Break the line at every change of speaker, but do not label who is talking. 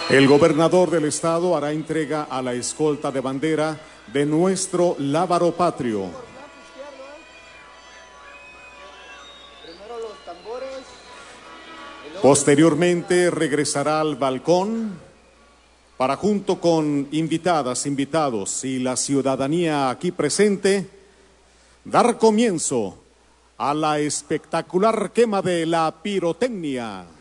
El gobernador del estado hará entrega a la escolta de bandera de nuestro lábaro patrio. Posteriormente regresará al balcón para, junto con invitadas, invitados y la ciudadanía aquí presente, dar comienzo a la espectacular quema de la pirotecnia.